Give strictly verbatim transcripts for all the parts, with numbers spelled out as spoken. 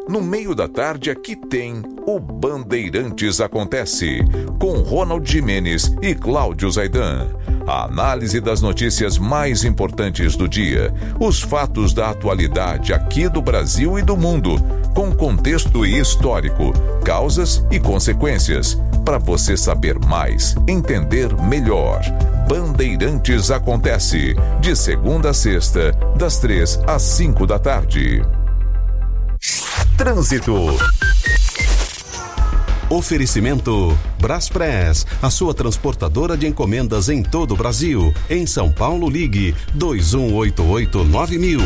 no meio da tarde aqui tem o Bandeirantes Acontece, com Ronald Gimenez e Cláudio Zaidan. A análise das notícias mais importantes do dia, os fatos da atualidade aqui do Brasil e do mundo, com contexto histórico, causas e consequências, para você saber mais, entender melhor. Bandeirantes Acontece, de segunda a sexta, das três às cinco da tarde. Trânsito. Oferecimento Braspress, a sua transportadora de encomendas em todo o Brasil. Em São Paulo, ligue dois um oito oito nove mil.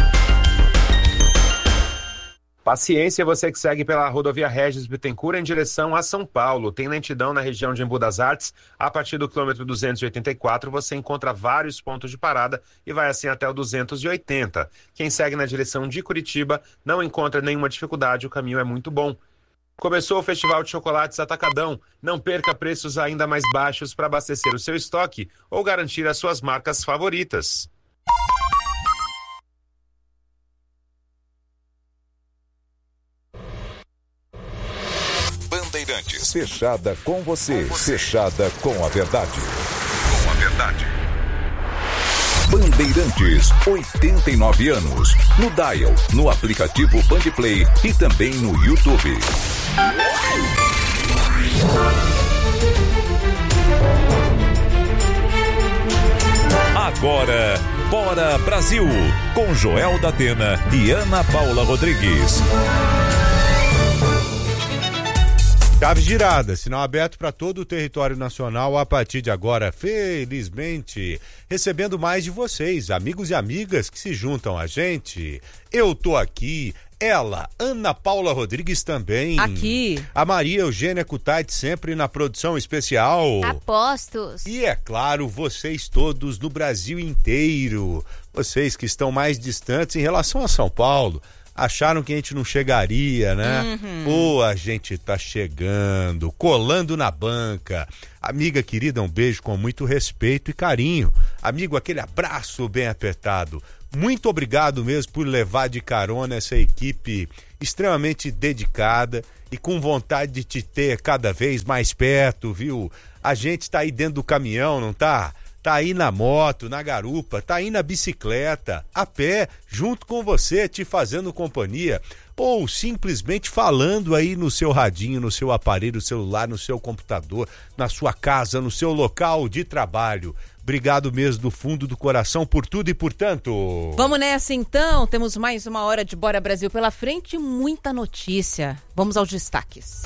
Paciência, você que segue pela rodovia Regis Bittencourt em direção a São Paulo. Tem lentidão na região de Embu das Artes. A partir do quilômetro duzentos e oitenta e quatro, você encontra vários pontos de parada e vai assim até o duzentos e oitenta. Quem segue na direção de Curitiba não encontra nenhuma dificuldade, o caminho é muito bom. Começou o Festival de Chocolates Atacadão. Não perca preços ainda mais baixos para abastecer o seu estoque ou garantir as suas marcas favoritas. Bandeirantes, fechada com você, fechada com a verdade. Com a verdade. Bandeirantes, oitenta e nove anos. No Dial, no aplicativo Bandplay e também no YouTube. Agora, Bora Brasil, com Joel da Atena e Ana Paula Rodrigues. Chave girada, sinal aberto para todo o território nacional a partir de agora, felizmente, recebendo mais de vocês, amigos e amigas que se juntam a gente. Eu tô aqui, ela, Ana Paula Rodrigues também. Aqui. A Maria Eugênia Cutaiti sempre na produção especial. Apostos. E é claro, vocês todos no Brasil inteiro, vocês que estão mais distantes em relação a São Paulo. Acharam que a gente não chegaria, né? Uhum. Pô, a gente tá chegando, colando na banca. Amiga querida, um beijo com muito respeito e carinho. Amigo, aquele abraço bem apertado. Muito obrigado mesmo por levar de carona essa equipe extremamente dedicada e com vontade de te ter cada vez mais perto, viu? A gente tá aí dentro do caminhão, não tá? Tá aí na moto, na garupa, tá aí na bicicleta, a pé, junto com você, te fazendo companhia, ou simplesmente falando aí no seu radinho, no seu aparelho celular, no seu computador, na sua casa, no seu local de trabalho. Obrigado mesmo do fundo do coração por tudo e por tanto. Vamos nessa então, temos mais uma hora de Bora Brasil pela frente e muita notícia. Vamos aos destaques.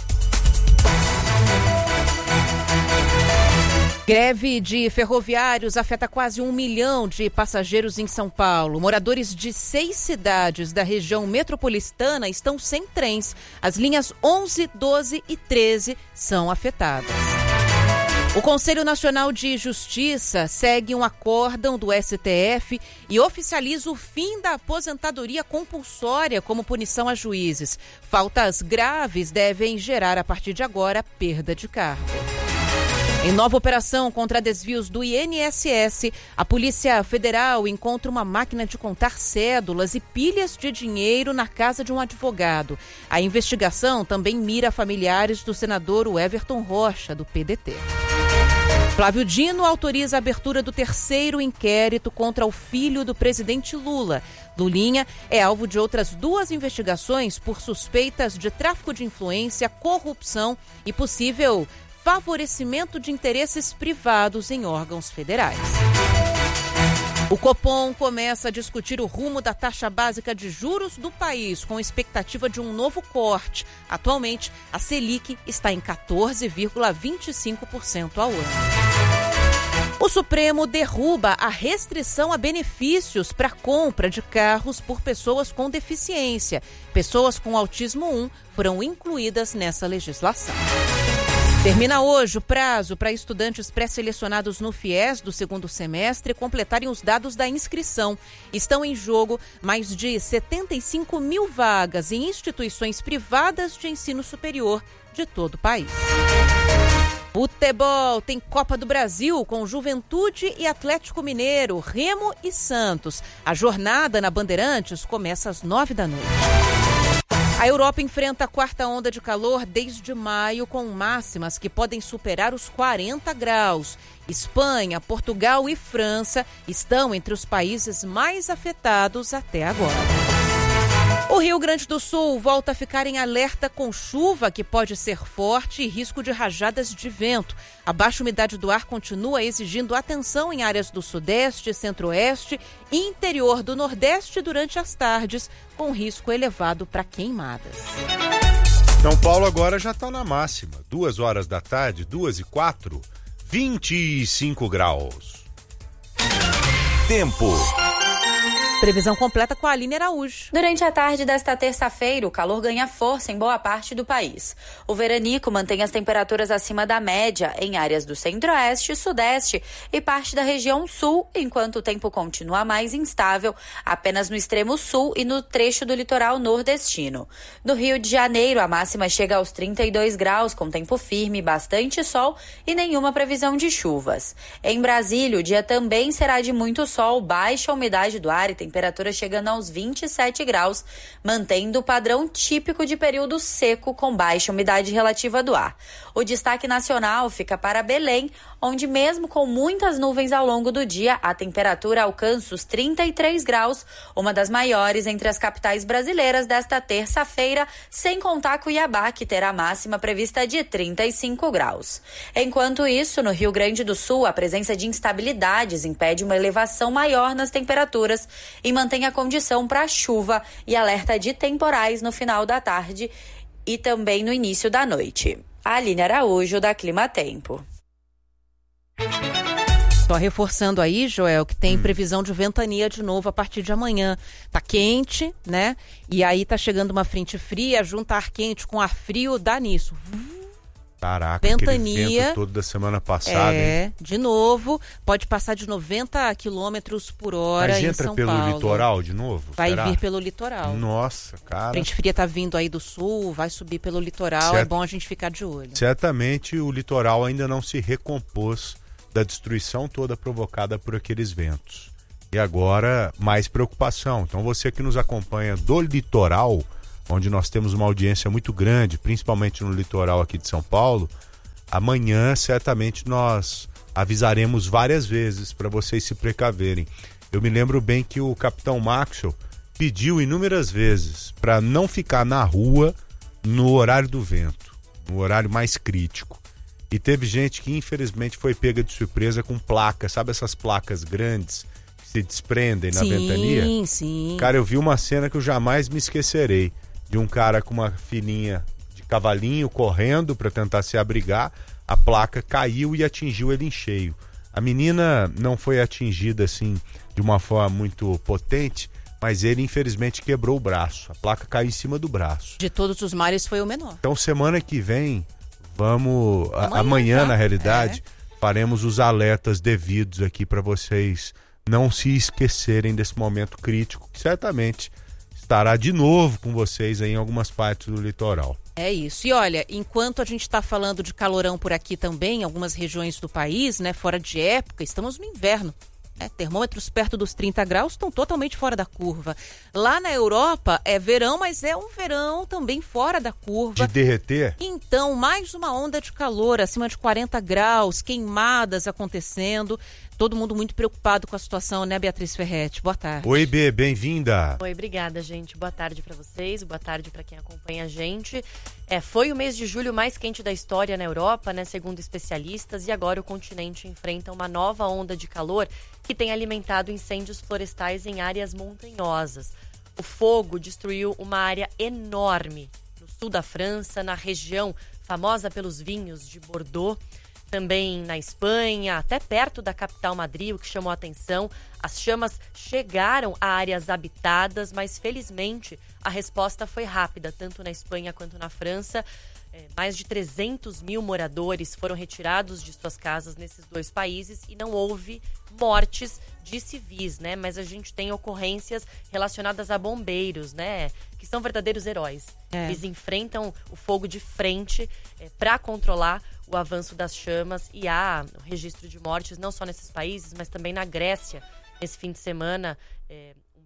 Greve de ferroviários afeta quase um milhão de passageiros em São Paulo. Moradores de seis cidades da região metropolitana estão sem trens. As linhas onze, doze e treze são afetadas. O Conselho Nacional de Justiça segue um acórdão do S T F e oficializa o fim da aposentadoria compulsória como punição a juízes. Faltas graves devem gerar, a partir de agora, perda de cargo. Em nova operação contra desvios do I N S S, a Polícia Federal encontra uma máquina de contar cédulas e pilhas de dinheiro na casa de um advogado. A investigação também mira familiares do senador Everton Rocha, do P D T. Flávio Dino autoriza a abertura do terceiro inquérito contra o filho do presidente Lula. Lulinha é alvo de outras duas investigações por suspeitas de tráfico de influência, corrupção e possível favorecimento de interesses privados em órgãos federais. O Copom começa a discutir o rumo da taxa básica de juros do país, com expectativa de um novo corte. Atualmente, a Selic está em quatorze vírgula vinte e cinco por cento ao ano. O Supremo derruba a restrição a benefícios para compra de carros por pessoas com deficiência. Pessoas com autismo um foram incluídas nessa legislação. Termina hoje o prazo para estudantes pré-selecionados no FIES do segundo semestre completarem os dados da inscrição. Estão em jogo mais de setenta e cinco mil vagas em instituições privadas de ensino superior de todo o país. Futebol, tem Copa do Brasil com Juventude e Atlético Mineiro, Remo e Santos. A jornada na Bandeirantes começa às nove da noite. A Europa enfrenta a quarta onda de calor desde maio, com máximas que podem superar os quarenta graus. Espanha, Portugal e França estão entre os países mais afetados até agora. O Rio Grande do Sul volta a ficar em alerta com chuva que pode ser forte e risco de rajadas de vento. A baixa umidade do ar continua exigindo atenção em áreas do Sudeste, Centro-Oeste e interior do Nordeste durante as tardes, com risco elevado para queimadas. São Paulo agora já está na máxima. Duas horas da tarde, duas e quatro, vinte e cinco graus. Tempo. Previsão completa com a Aline Araújo. Durante a tarde desta terça-feira, o calor ganha força em boa parte do país. O veranico mantém as temperaturas acima da média em áreas do centro-oeste, sudeste e parte da região sul, enquanto o tempo continua mais instável apenas no extremo sul e no trecho do litoral nordestino. No Rio de Janeiro, a máxima chega aos trinta e dois graus, com tempo firme, bastante sol e nenhuma previsão de chuvas. Em Brasília, o dia também será de muito sol, baixa umidade do ar e temperatura chegando aos vinte e sete graus, mantendo o padrão típico de período seco com baixa umidade relativa do ar. O destaque nacional fica para Belém, onde mesmo com muitas nuvens ao longo do dia, a temperatura alcança os trinta e três graus, uma das maiores entre as capitais brasileiras desta terça-feira, sem contar Cuiabá, que terá máxima prevista de trinta e cinco graus. Enquanto isso, no Rio Grande do Sul, a presença de instabilidades impede uma elevação maior nas temperaturas e mantém a condição para chuva e alerta de temporais no final da tarde e também no início da noite. Aline Araújo, da Clima Tempo. Só reforçando aí, Joel, que tem hum. previsão de ventania de novo a partir de amanhã. Tá quente, né? E aí tá chegando uma frente fria, junta ar quente com ar frio, dá nisso. Caraca, ventania, aquele vento todo da semana passada. É, hein? de novo, pode passar de noventa quilômetros por hora Mas em entra São pelo Paulo. litoral de novo? Vai será? vir pelo litoral. Nossa, cara. A frente fria tá vindo aí do sul, vai subir pelo litoral, Cert... é bom a gente ficar de olho. Certamente o litoral ainda não se recompôs da destruição toda provocada por aqueles ventos. E agora, mais preocupação. Então você que nos acompanha do litoral, onde nós temos uma audiência muito grande, principalmente no litoral aqui de São Paulo, amanhã certamente nós avisaremos várias vezes para vocês se precaverem. Eu me lembro bem que o capitão Maxwell pediu inúmeras vezes para não ficar na rua no horário do vento, no horário mais crítico. E teve gente que infelizmente foi pega de surpresa com placas, sabe essas placas grandes que se desprendem na sim, ventania? Sim, sim. Cara, eu vi uma cena que eu jamais me esquecerei, de um cara com uma filhinha de cavalinho correndo para tentar se abrigar, a placa caiu e atingiu ele em cheio. A menina não foi atingida assim de uma forma muito potente, mas ele infelizmente quebrou o braço. A placa caiu em cima do braço. De todos os males foi o menor. Então semana que vem, vamos, amanhã, amanhã tá? na realidade, é. faremos os alertas devidos aqui para vocês não se esquecerem desse momento crítico, que certamente estará de novo com vocês aí em algumas partes do litoral. É isso. E olha, enquanto a gente está falando de calorão por aqui também, em algumas regiões do país, né, fora de época, estamos no inverno. É, termômetros perto dos trinta graus estão totalmente fora da curva. Lá na Europa é verão, mas é um verão também fora da curva. De derreter? Então, mais uma onda de calor, acima de quarenta graus, queimadas acontecendo. Todo mundo muito preocupado com a situação, né, Beatriz Ferretti? Boa tarde. Oi, Bê, bem-vinda. Oi, obrigada, gente. Boa tarde para vocês, boa tarde para quem acompanha a gente. É, foi o mês de julho mais quente da história na Europa, né, segundo especialistas, e agora o continente enfrenta uma nova onda de calor que tem alimentado incêndios florestais em áreas montanhosas. O fogo destruiu uma área enorme no sul da França, na região famosa pelos vinhos de Bordeaux, também na Espanha, até perto da capital Madrid, o que chamou a atenção. As chamas chegaram a áreas habitadas, mas felizmente a resposta foi rápida, tanto na Espanha quanto na França. É, mais de trezentos mil moradores foram retirados de suas casas nesses dois países e não houve mortes de civis, né? Mas a gente tem ocorrências relacionadas a bombeiros, né? Que são verdadeiros heróis. É. Eles enfrentam o fogo de frente é, para controlar o avanço das chamas, e há registro de mortes não só nesses países, mas também na Grécia. Nesse fim de semana, é, um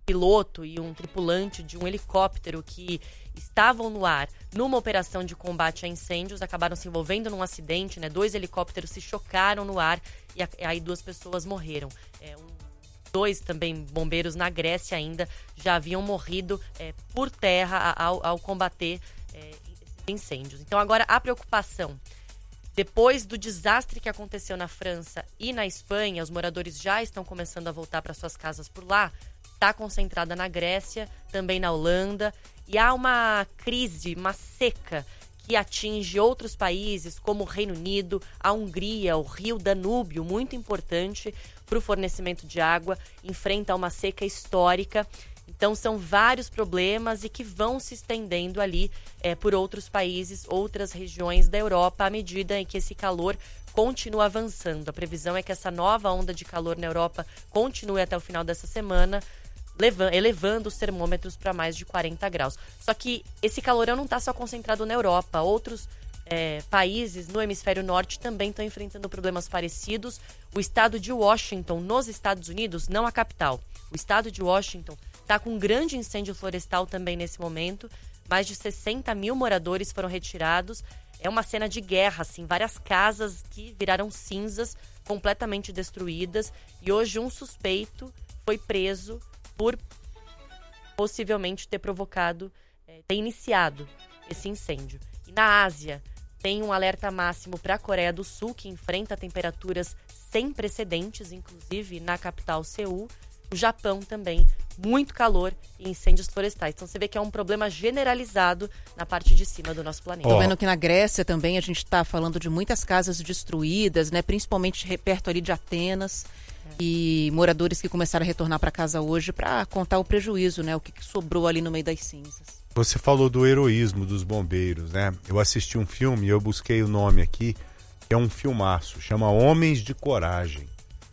piloto e um tripulante de um helicóptero que estavam no ar numa operação de combate a incêndios, acabaram se envolvendo num acidente, né? Dois helicópteros se chocaram no ar e a, aí duas pessoas morreram. É, um, dois também bombeiros na Grécia ainda já haviam morrido é, por terra ao, ao combater é, esses incêndios. Então agora a preocupação, depois do desastre que aconteceu na França e na Espanha, os moradores já estão começando a voltar para suas casas por lá, está concentrada na Grécia, também na Holanda, e há uma crise, uma seca que atinge outros países como o Reino Unido, a Hungria, o rio Danúbio, muito importante para o fornecimento de água, enfrenta uma seca histórica. Então são vários problemas e que vão se estendendo ali é, por outros países, outras regiões da Europa, à medida em que esse calor continua avançando. A previsão é que essa nova onda de calor na Europa continue até o final dessa semana, elevando os termômetros para mais de quarenta graus. Só que esse calorão não está só concentrado na Europa. Outros é, países no hemisfério norte também estão enfrentando problemas parecidos. O estado de Washington, nos Estados Unidos, não a capital. O estado de Washington está com um grande incêndio florestal também nesse momento. Mais de sessenta mil moradores foram retirados. É uma cena de guerra, assim, várias casas que viraram cinzas, completamente destruídas. E hoje um suspeito foi preso por possivelmente ter provocado, é, ter iniciado esse incêndio. E na Ásia, tem um alerta máximo para a Coreia do Sul, que enfrenta temperaturas sem precedentes, inclusive na capital Seul. O Japão também, muito calor e incêndios florestais. Então você vê que é um problema generalizado na parte de cima do nosso planeta. Estou vendo que na Grécia também a gente está falando de muitas casas destruídas, né? Principalmente perto ali de Atenas. E moradores que começaram a retornar para casa hoje para contar o prejuízo, né? O que, que sobrou ali no meio das cinzas. Você falou do heroísmo dos bombeiros, né? Eu assisti um filme e eu busquei o nome aqui, que é um filmaço, chama Homens de Coragem.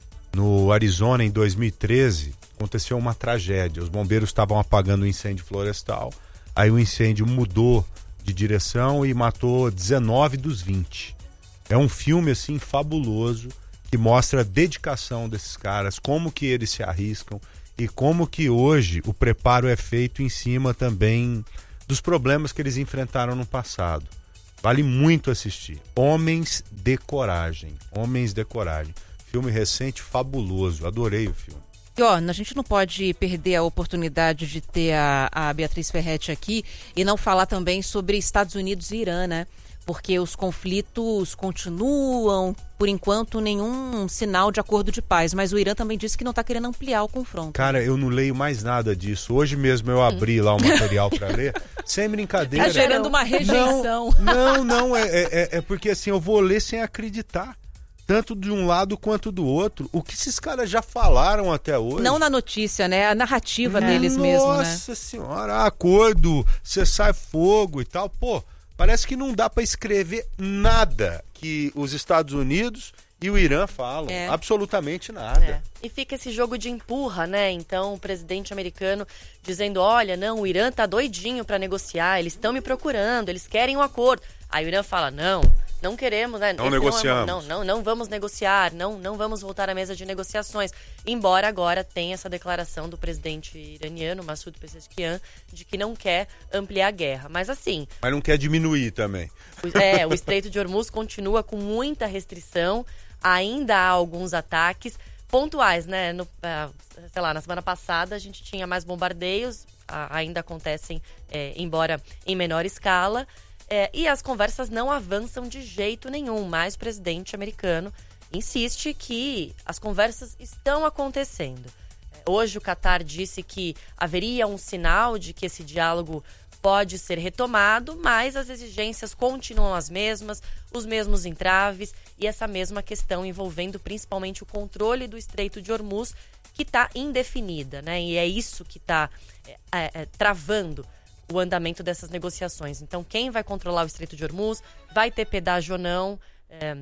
No Arizona, em dois mil e treze, aconteceu uma tragédia. Os bombeiros estavam apagando um incêndio florestal, aí o incêndio mudou de direção e matou dezenove dos vinte. É um filme, assim, fabuloso, que mostra a dedicação desses caras, como que eles se arriscam e como que hoje o preparo é feito em cima também dos problemas que eles enfrentaram no passado. Vale muito assistir. Homens de Coragem. Homens de Coragem. Filme recente, fabuloso. Adorei o filme. E ó, a gente não pode perder a oportunidade de ter a, a Beatriz Ferretti aqui e não falar também sobre Estados Unidos e Irã, né? Porque os conflitos continuam, por enquanto, nenhum sinal de acordo de paz. Mas o Irã também disse que não está querendo ampliar o confronto. Cara, eu não leio mais nada disso. Hoje mesmo eu abri lá o material para ler, sem brincadeira. Tá gerando uma rejeição. Não, não, não é, é, é porque assim, eu vou ler sem acreditar. Tanto de um lado quanto do outro. O que esses caras já falaram até hoje? Não na notícia, né? A narrativa é. deles mesmo, né? Nossa senhora, acordo, cessar fogo e tal. Pô, parece que não dá para escrever nada que os Estados Unidos e o Irã falam. É. Absolutamente nada. É. E fica esse jogo de empurra, né? Então, o presidente americano dizendo, olha, não, o Irã tá doidinho para negociar, eles estão me procurando, eles querem um acordo. Aí o Irã fala, não, não queremos, né? Não negociamos. Não, não, não vamos negociar, não, não vamos voltar à mesa de negociações. Embora agora tenha essa declaração do presidente iraniano, Massoud Pezeshkian, de que não quer ampliar a guerra. Mas assim... Mas não quer diminuir também. É, o Estreito de Hormuz continua com muita restrição, ainda há alguns ataques pontuais, né? No, sei lá, na semana passada a gente tinha mais bombardeios, ainda acontecem, é, embora em menor escala. É, e as conversas não avançam de jeito nenhum, mas o presidente americano insiste que as conversas estão acontecendo. Hoje o Qatar disse que haveria um sinal de que esse diálogo pode ser retomado, mas as exigências continuam as mesmas, os mesmos entraves e essa mesma questão envolvendo principalmente o controle do Estreito de Hormuz, que está indefinida, né? E é isso que está é, é, travando o andamento dessas negociações. Então, quem vai controlar o Estreito de Hormuz? Vai ter pedágio ou não? É,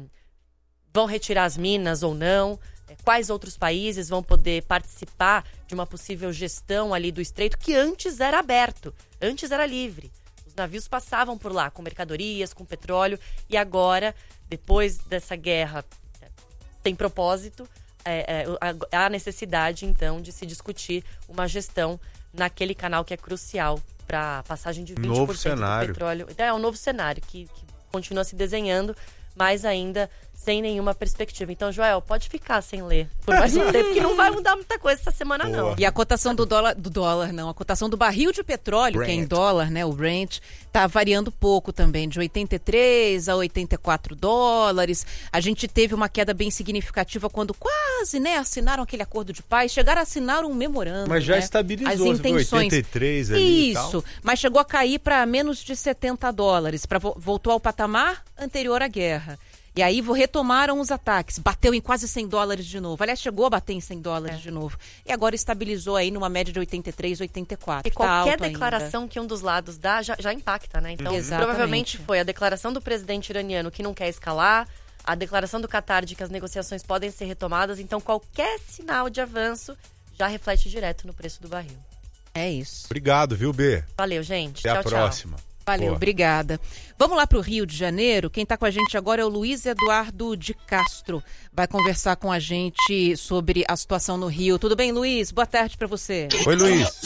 vão retirar as minas ou não? É, quais outros países vão poder participar de uma possível gestão ali do Estreito, que antes era aberto, antes era livre. Os navios passavam por lá com mercadorias, com petróleo, e agora, depois dessa guerra sem propósito, é, é, há necessidade, então, de se discutir uma gestão naquele canal que é crucial para a passagem de vinte por cento novo cenário. do petróleo. Então, é um novo cenário que, que continua se desenhando, mas ainda sem nenhuma perspectiva. Então, Joel, pode ficar sem ler por mais um tempo, que não vai mudar muita coisa essa semana, Boa. não. E a cotação do dólar, do dólar não, a cotação do barril de petróleo, Brent. que é em dólar, né, o Brent, tá variando pouco também, de oitenta e três a oitenta e quatro dólares. A gente teve uma queda bem significativa quando quase, né, assinaram aquele acordo de paz, chegaram a assinar um memorando, Mas já né, estabilizou, as você viu, intenções. oitenta e três ali e tal. Isso, mas chegou a cair para menos de setenta dólares, pra, voltou ao patamar anterior à guerra. E aí retomaram os ataques, bateu em quase cem dólares de novo. Aliás, chegou a bater em cem dólares é. de novo. E agora estabilizou aí numa média de oitenta e três, oitenta e quatro. E qualquer tá declaração ainda. que um dos lados dá já, já impacta, né? Então, Exatamente. provavelmente foi a declaração do presidente iraniano que não quer escalar, a declaração do Qatar de que as negociações podem ser retomadas. Então, qualquer sinal de avanço já reflete direto no preço do barril. É isso. Obrigado, viu, B? Valeu, gente. Até tchau, a próxima. Tchau. Valeu, Boa. obrigada. Vamos lá para o Rio de Janeiro. Quem está com a gente agora é o Luiz Eduardo de Castro. Vai conversar com a gente sobre a situação no Rio. Tudo bem, Luiz? Boa tarde para você. Oi, Luiz.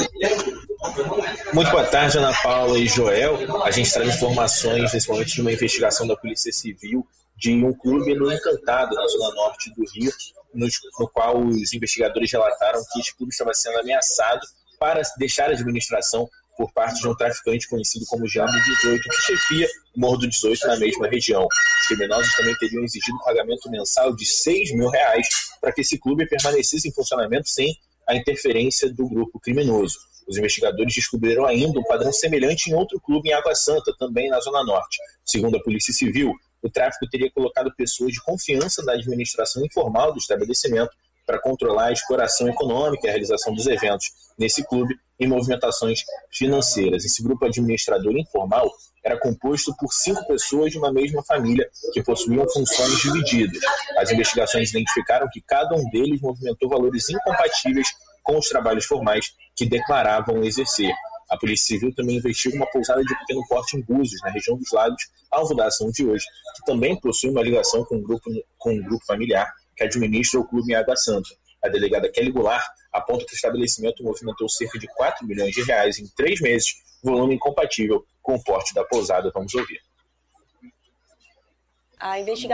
Muito boa tarde, Ana Paula e Joel. A gente traz informações, nesse momento, de uma investigação da Polícia Civil de um clube no Encantado, na zona norte do Rio, no, no qual os investigadores relataram que esse clube estava sendo ameaçado para deixar a administração por parte de um traficante conhecido como Jambo dezoito, que chefia o Morro do dezoito na mesma região. Os criminosos também teriam exigido um pagamento mensal de seis mil reais para que esse clube permanecesse em funcionamento sem a interferência do grupo criminoso. Os investigadores descobriram ainda um padrão semelhante em outro clube em Água Santa, também na Zona Norte. Segundo a Polícia Civil, o tráfico teria colocado pessoas de confiança da administração informal do estabelecimento para controlar a exploração econômica e a realização dos eventos nesse clube em movimentações financeiras. Esse grupo administrador informal era composto por cinco pessoas de uma mesma família que possuíam funções divididas. As investigações identificaram que cada um deles movimentou valores incompatíveis com os trabalhos formais que declaravam exercer. A Polícia Civil também investiga uma pousada de pequeno porte em Búzios, na região dos Lagos, alvo da ação de hoje, que também possui uma ligação com um grupo, com um grupo familiar que administra o clube em Água Santa. A delegada Kelly Goulart aponta que o estabelecimento movimentou cerca de quatro milhões de reais em três meses, volume incompatível com o porte da pousada. Vamos ouvir. A investigação